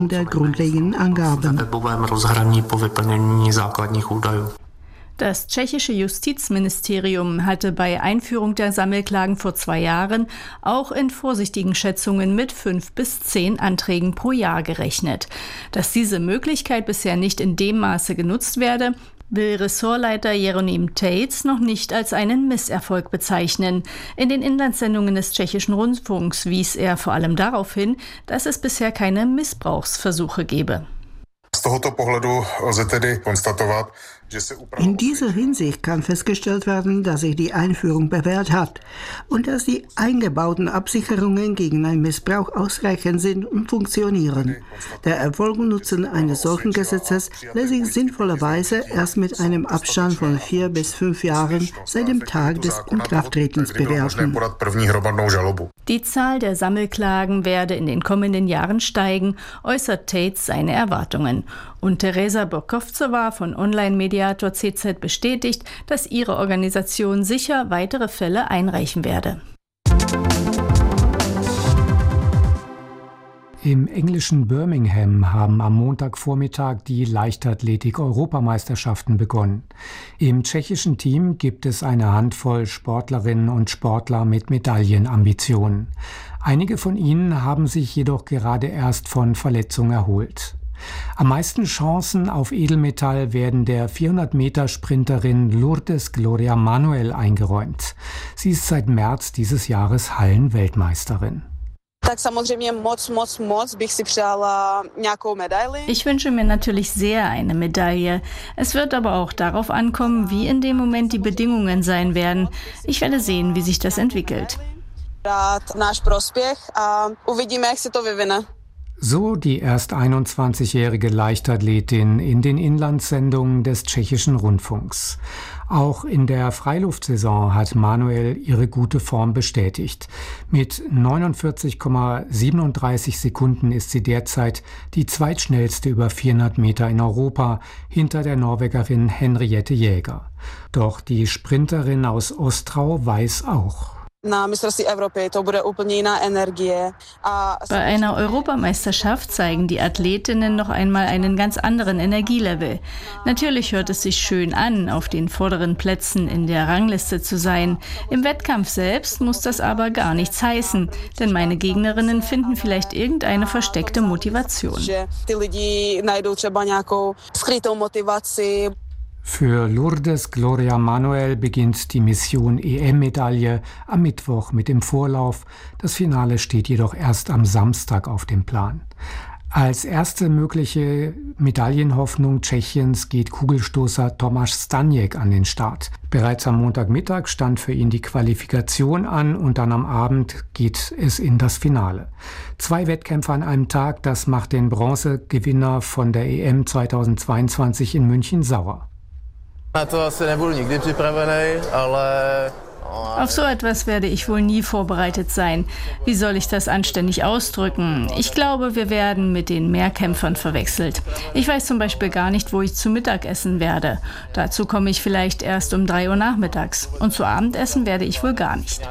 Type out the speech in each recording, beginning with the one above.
der grundlegenden Angaben. Das tschechische Justizministerium hatte bei Einführung der Sammelklagen vor 2 Jahren auch in vorsichtigen Schätzungen mit 5 bis 10 Anträgen pro Jahr gerechnet. Dass diese Möglichkeit bisher nicht in dem Maße genutzt werde, will Ressortleiter Jeronim Tejc noch nicht als einen Misserfolg bezeichnen. In den Inlandssendungen des tschechischen Rundfunks wies er vor allem darauf hin, dass es bisher keine Missbrauchsversuche gebe. In dieser Hinsicht kann festgestellt werden, dass sich die Einführung bewährt hat und dass die eingebauten Absicherungen gegen einen Missbrauch ausreichend sind und funktionieren. Der Erfolg und Nutzen eines solchen Gesetzes lässt sich sinnvollerweise erst mit einem Abstand von 4 bis 5 Jahren seit dem Tag des Inkrafttretens bewerten. Die Zahl der Sammelklagen werde in den kommenden Jahren steigen, äußert Tejc seine Erwartungen. Und Teresa Burkovcová von Online-Mediator CZ bestätigt, dass ihre Organisation sicher weitere Fälle einreichen werde. Im englischen Birmingham haben am Montagvormittag die Leichtathletik-Europameisterschaften begonnen. Im tschechischen Team gibt es eine Handvoll Sportlerinnen und Sportler mit Medaillenambitionen. Einige von ihnen haben sich jedoch gerade erst von Verletzungen erholt. Am meisten Chancen auf Edelmetall werden der 400-Meter-Sprinterin Lourdes Gloria Manuel eingeräumt. Sie ist seit März dieses Jahres Hallenweltmeisterin. Ich wünsche mir natürlich sehr eine Medaille. Es wird aber auch darauf ankommen, wie in dem Moment die Bedingungen sein werden. Ich werde sehen, wie sich das entwickelt. So die erst 21-jährige Leichtathletin in den Inlandssendungen des tschechischen Rundfunks. Auch in der Freiluftsaison hat Manuel ihre gute Form bestätigt. Mit 49,37 Sekunden ist sie derzeit die zweitschnellste über 400 Meter in Europa, hinter der Norwegerin Henriette Jäger. Doch die Sprinterin aus Ostrau weiß auch: Bei einer Europameisterschaft zeigen die Athletinnen noch einmal einen ganz anderen Energielevel. Natürlich hört es sich schön an, auf den vorderen Plätzen in der Rangliste zu sein. Im Wettkampf selbst muss das aber gar nichts heißen, denn meine Gegnerinnen finden vielleicht irgendeine versteckte Motivation. Für Lourdes Gloria Manuel beginnt die Mission EM-Medaille am Mittwoch mit dem Vorlauf. Das Finale steht jedoch erst am Samstag auf dem Plan. Als erste mögliche Medaillenhoffnung Tschechiens geht Kugelstoßer Tomáš Staněk an den Start. Bereits am Montagmittag stand für ihn die Qualifikation an und dann am Abend geht es in das Finale. 2 Wettkämpfe an einem Tag, das macht den Bronzegewinner von der EM 2022 in München sauer. Auf so etwas werde ich wohl nie vorbereitet sein. Wie soll ich das anständig ausdrücken? Ich glaube, wir werden mit den Mehrkämpfern verwechselt. Ich weiß zum Beispiel gar nicht, wo ich zu Mittag essen werde. Dazu komme ich vielleicht erst um 3 Uhr nachmittags. Und zu Abendessen werde ich wohl gar nicht.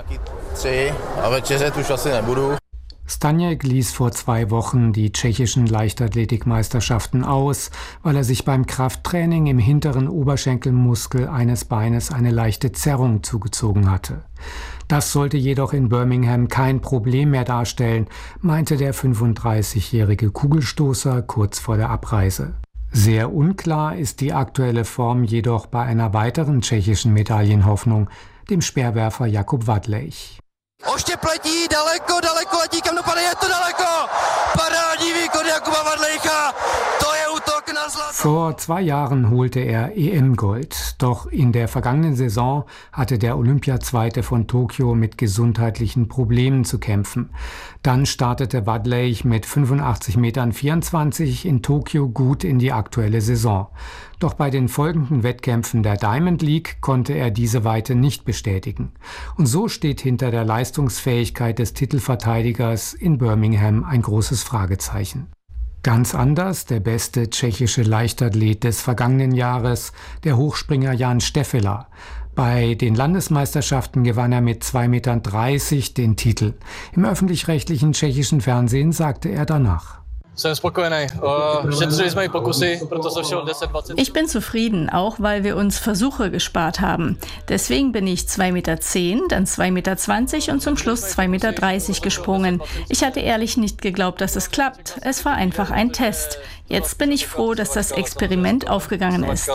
Staněk ließ vor 2 Wochen die tschechischen Leichtathletikmeisterschaften aus, weil er sich beim Krafttraining im hinteren Oberschenkelmuskel eines Beines eine leichte Zerrung zugezogen hatte. Das sollte jedoch in Birmingham kein Problem mehr darstellen, meinte der 35-jährige Kugelstoßer kurz vor der Abreise. Sehr unklar ist die aktuelle Form jedoch bei einer weiteren tschechischen Medaillenhoffnung, dem Speerwerfer Jakub Wadlejch. Oštěp letí, daleko letí, kam dopadne, je to daleko! Parádní výkon Jakuba Wadlejcha, to je útok na zlato! Vor 2 Jahren holte er EM-Gold, doch in der vergangenen Saison hatte der Olympiazweite von Tokio mit gesundheitlichen Problemen zu kämpfen. Dann startete Wadlejch mit 85,24 Metern in Tokio gut in die aktuelle Saison. Doch bei den folgenden Wettkämpfen der Diamond League konnte er diese Weite nicht bestätigen. Und so steht hinter der Leistungsfähigkeit des Titelverteidigers in Birmingham ein großes Fragezeichen. Ganz anders der beste tschechische Leichtathlet des vergangenen Jahres, der Hochspringer Jan Štefela. Bei den Landesmeisterschaften gewann er mit 2,30 Metern den Titel. Im öffentlich-rechtlichen tschechischen Fernsehen sagte er danach: Ich bin zufrieden, auch weil wir uns Versuche gespart haben. Deswegen bin ich 2,10 Meter, dann 2,20 Meter und zum Schluss 2,30 Meter gesprungen. Ich hatte ehrlich nicht geglaubt, dass es klappt. Es war einfach ein Test. Jetzt bin ich froh, dass das Experiment aufgegangen ist.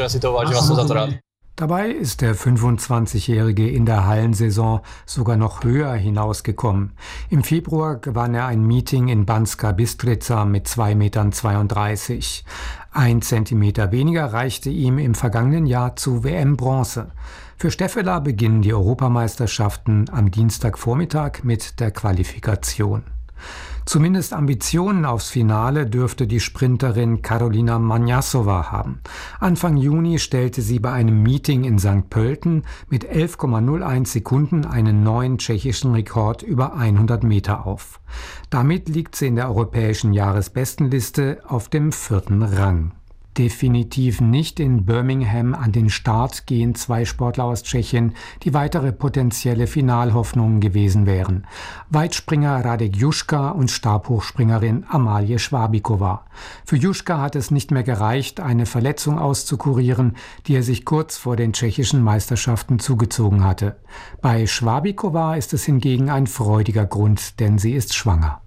Dabei ist der 25-Jährige in der Hallensaison sogar noch höher hinausgekommen. Im Februar gewann er ein Meeting in Banska Bystrica mit 2,32 Metern. 1 Zentimeter weniger reichte ihm im vergangenen Jahr zu WM-Bronze. Für Steffela beginnen die Europameisterschaften am Dienstagvormittag mit der Qualifikation. Zumindest Ambitionen aufs Finale dürfte die Sprinterin Karolina Maniasowa haben. Anfang Juni stellte sie bei einem Meeting in St. Pölten mit 11,01 Sekunden einen neuen tschechischen Rekord über 100 Meter auf. Damit liegt sie in der europäischen Jahresbestenliste auf dem 4. Rang. Definitiv nicht in Birmingham an den Start gehen 2 Sportler aus Tschechien, die weitere potenzielle Finalhoffnungen gewesen wären. Weitspringer Radek Juška und Stabhochspringerin Amalie Švábíková. Für Juška hat es nicht mehr gereicht, eine Verletzung auszukurieren, die er sich kurz vor den tschechischen Meisterschaften zugezogen hatte. Bei Švábíková ist es hingegen ein freudiger Grund, denn sie ist schwanger.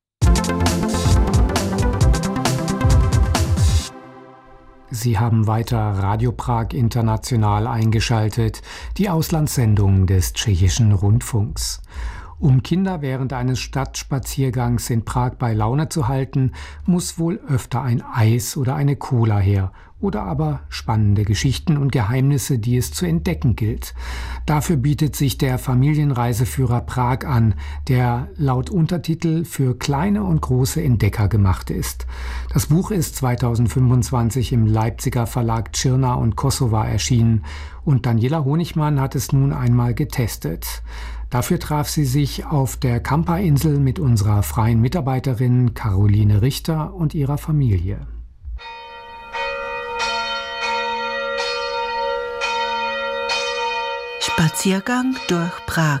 Sie haben weiter Radio Prag International eingeschaltet, die Auslandssendung des tschechischen Rundfunks. Um Kinder während eines Stadtspaziergangs in Prag bei Laune zu halten, muss wohl öfter ein Eis oder eine Cola her. Oder aber spannende Geschichten und Geheimnisse, die es zu entdecken gilt. Dafür bietet sich der Familienreiseführer Prag an, der laut Untertitel für kleine und große Entdecker gemacht ist. Das Buch ist 2025 im Leipziger Verlag Čirna und Kosova erschienen und Daniela Honigmann hat es nun einmal getestet. Dafür traf sie sich auf der Kampa-Insel mit unserer freien Mitarbeiterin Caroline Richter und ihrer Familie. Spaziergang durch Prag.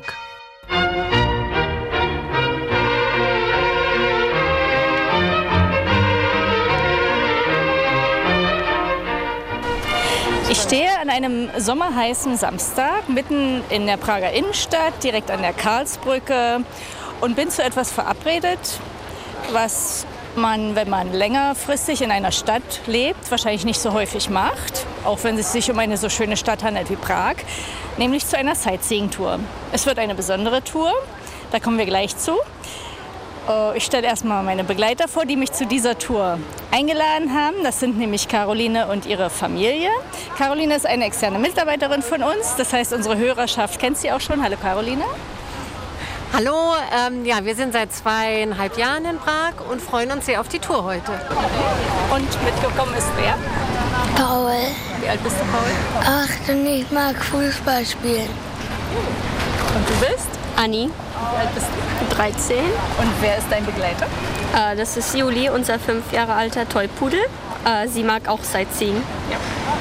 Ich stehe an einem sommerheißen Samstag mitten in der Prager Innenstadt, direkt an der Karlsbrücke und bin zu etwas verabredet, was man, wenn man längerfristig in einer Stadt lebt, wahrscheinlich nicht so häufig macht, auch wenn es sich um eine so schöne Stadt handelt wie Prag, nämlich zu einer Sightseeing-Tour. Es wird eine besondere Tour, da kommen wir gleich zu. Ich stelle erstmal meine Begleiter vor, die mich zu dieser Tour eingeladen haben. Das sind nämlich Caroline und ihre Familie. Caroline ist eine externe Mitarbeiterin von uns, das heißt, unsere Hörerschaft kennt sie auch schon. Hallo Caroline. Hallo, ja, wir sind seit 2,5 Jahren in Prag und freuen uns sehr auf die Tour heute. Und mitgekommen ist wer? Paul. Wie alt bist du, Paul? 8 und ich mag Fußball spielen. Und du bist? Anni. Wie alt bist du? 13. Und wer ist dein Begleiter? Das ist Juli, unser 5 Jahre alter Tollpudel. Sie mag auch Sightseeing. Ja.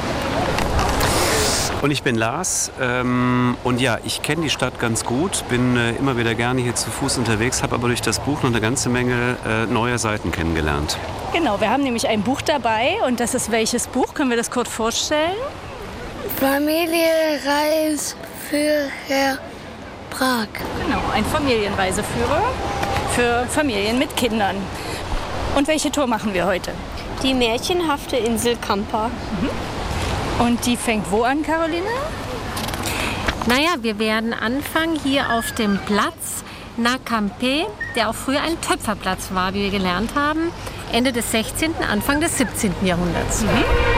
Und ich bin Lars und ja, ich kenne die Stadt ganz gut, bin immer wieder gerne hier zu Fuß unterwegs, habe aber durch das Buch noch eine ganze Menge neuer Seiten kennengelernt. Genau, wir haben nämlich ein Buch dabei und das ist welches Buch? Können wir das kurz vorstellen? Familienreiseführer Prag. Genau, ein Familienreiseführer für Familien mit Kindern. Und welche Tour machen wir heute? Die märchenhafte Insel Kampa. Und die fängt wo an, Caroline? Naja, wir werden anfangen hier auf dem Platz Nakampe, der auch früher ein Töpferplatz war, wie wir gelernt haben, Ende des 16., Anfang des 17. Jahrhunderts.